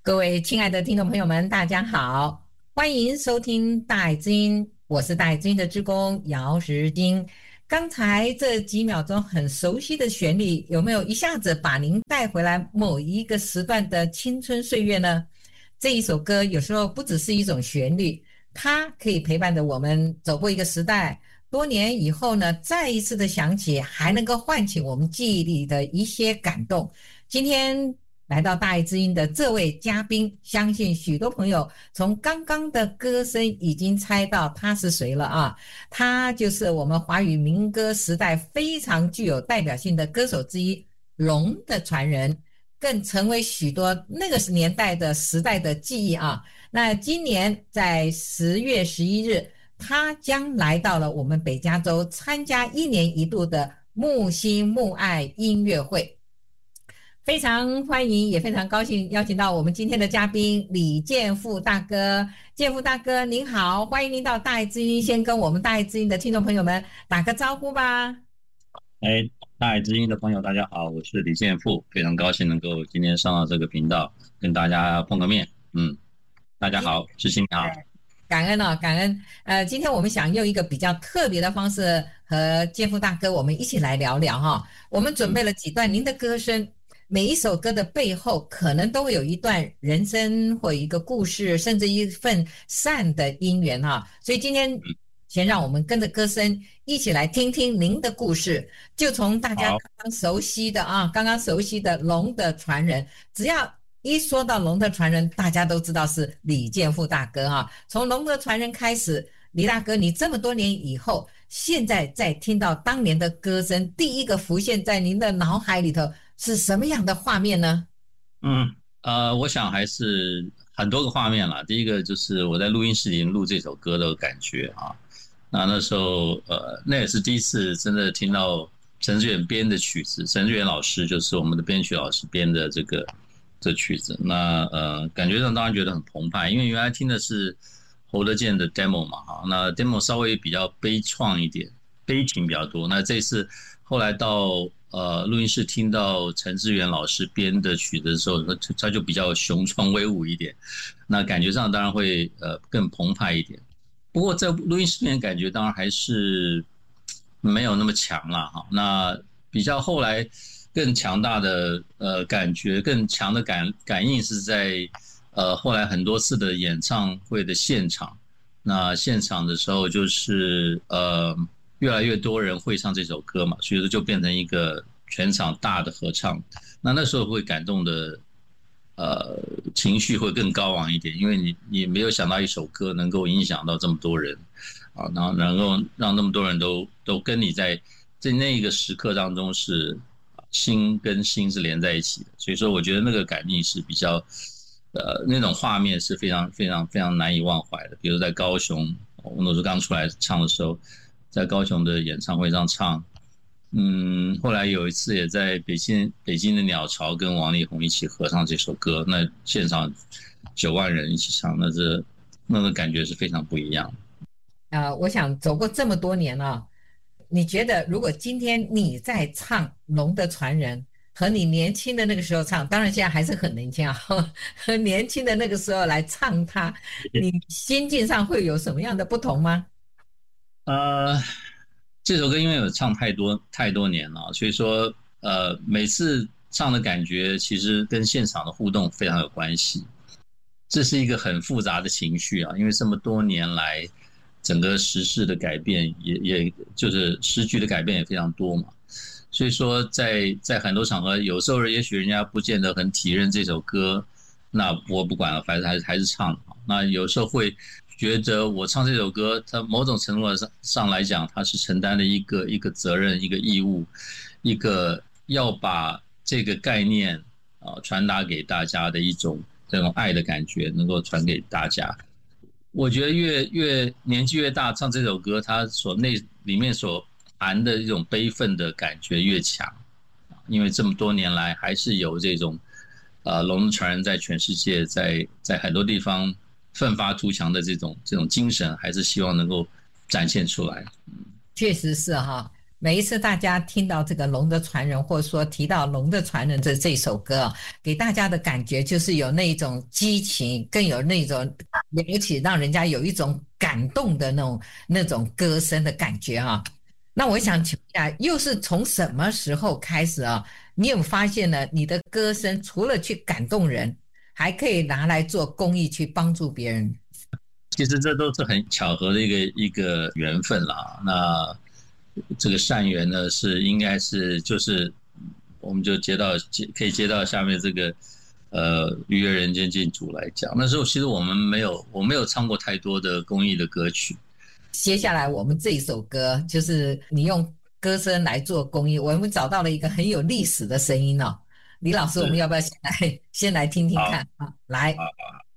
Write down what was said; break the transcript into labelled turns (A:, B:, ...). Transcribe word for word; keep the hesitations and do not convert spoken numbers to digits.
A: 各位亲爱的听众朋友们，大家好，欢迎收听大爱之音，我是大爱之音的志工姚时金。刚才这几秒钟很熟悉的旋律，有没有一下子把您带回来某一个时段的青春岁月呢？这一首歌有时候不只是一种旋律，它可以陪伴着我们走过一个时代，多年以后呢，再一次的想起，还能够唤起我们记忆里的一些感动。今天来到大爱之音的这位嘉宾，相信许多朋友从刚刚的歌声已经猜到他是谁了啊！他就是我们华语民歌时代非常具有代表性的歌手之一，龙的传人，更成为许多那个年代的时代的记忆啊！那今年在十月十一日，他将来到了我们北加州参加一年一度的木星木爱音乐会。非常欢迎，也非常高兴邀请到我们今天的嘉宾李建富大哥。建富大哥您好，欢迎您到大爱之音，先跟我们大爱之音的听众朋友们打个招呼吧。
B: 哎，大爱之音的朋友大家好，我是李建富，非常高兴能够今天上到这个频道跟大家碰个面。嗯，大家好，志兴你好。
A: 感恩哦，感恩。呃，今天我们想用一个比较特别的方式和建富大哥我们一起来聊聊哈。我们准备了几段您的歌声，每一首歌的背后可能都会有一段人生或一个故事，甚至一份善的因缘哈。所以今天先让我们跟着歌声一起来听听您的故事，就从大家刚刚熟悉的啊，刚刚熟悉的龙的传人，只要一说到龙的传人，大家都知道是李建富大哥哈。从龙的传人开始，李大哥，你这么多年以后，现在在听到当年的歌声，第一个浮现在您的脑海里头是什么样的画面呢？
B: 嗯，呃，我想还是很多个画面啦。第一个就是我在录音室里录这首歌的感觉啊。那那时候，呃，那也是第一次真的听到陈志远编的曲子。陈志远老师就是我们的编曲老师编的这个这曲子。那呃，感觉上当然觉得很澎湃，因为原来听的是侯德健的 demo 嘛，哈，那 demo 稍微比较悲怆一点，悲情比较多。那这次后来到呃录音室听到陈志远老师编的曲子的时候，他就比较雄壮威武一点，那感觉上当然会呃更澎湃一点。不过在录音室里面感觉当然还是没有那么强啦，哈。那比较后来更强大的呃感觉，更强的感感应是在呃后来很多次的演唱会的现场。那现场的时候就是呃越来越多人会唱这首歌嘛，所以说就变成一个全场大的合唱。那那时候会感动的呃情绪会更高昂一点，因为你你没有想到一首歌能够影响到这么多人啊，然后能够让那么多人都都跟你在在那一个时刻当中是心跟心是连在一起的，所以说我觉得那个感应是比较呃那种画面是非常非常非常难以忘怀的。比如在高雄，我那时候刚出来唱的时候，在高雄的演唱会上唱。嗯，后来有一次也在北京北京的鸟巢跟王力宏一起合唱这首歌，那现场九万人一起唱，那是那个感觉是非常不一样的。
A: 呃，我想走过这么多年啊，你觉得如果今天你在唱《龙的传人》，和你年轻的那个时候唱，当然现在还是很年轻啊，和年轻的那个时候来唱它，你心境上会有什么样的不同吗？
B: 呃，这首歌因为有唱太多太多年了，所以说呃每次唱的感觉其实跟现场的互动非常有关系。这是一个很复杂的情绪啊，因为这么多年来整个时事的改变也也就是时局的改变也非常多嘛，所以说在在很多场合，有时候也许人家不见得很体认这首歌，那我不管了，反正还是还是唱。那有时候会觉得我唱这首歌，它某种程度上上来讲，它是承担了一个一个责任、一个义务，一个要把这个概念啊传达给大家的一种这种爱的感觉，能够传给大家。我觉得越越年纪越大，唱这首歌，它所内里面所含的一种悲愤的感觉越强，因为这么多年来还是有这种呃龙的传人在全世界，在在很多地方奋发图强的这种这种精神，还是希望能够展现出来。
A: 确实是哈， 每一次大家听到这个《龙的传人》，或者说提到《龙的传人》这这首歌啊，给大家的感觉就是有那种激情，更有那种了解，让人家有一种感动的那种那种歌声的感觉啊。那我想请问一下，又是从什么时候开始啊？你有发现呢？你的歌声除了去感动人，还可以拿来做公益，去帮助别人。
B: 其实这都是很巧合的一个一个缘分啦。那这个善缘呢，是应该是就是我们就接到接可以接到下面这个呃愉悦人间净土来讲。那时候其实我们没有我没有唱过太多的公益的歌曲。
A: 接下来我们这一首歌就是你用歌声来做公益，我们找到了一个很有历史的声音哦。李老师，我们
B: 是，
A: 要不要先来先来听听
B: 好，
A: 看啊？来。
B: 好。